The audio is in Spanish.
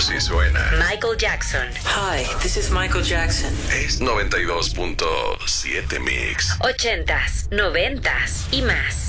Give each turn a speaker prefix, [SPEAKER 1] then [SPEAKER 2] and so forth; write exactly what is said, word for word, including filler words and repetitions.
[SPEAKER 1] Así suena.
[SPEAKER 2] Michael Jackson.
[SPEAKER 3] Hi, this is Michael Jackson.
[SPEAKER 1] Es noventa y dos punto siete Mix.
[SPEAKER 2] Ochentas, noventas y más.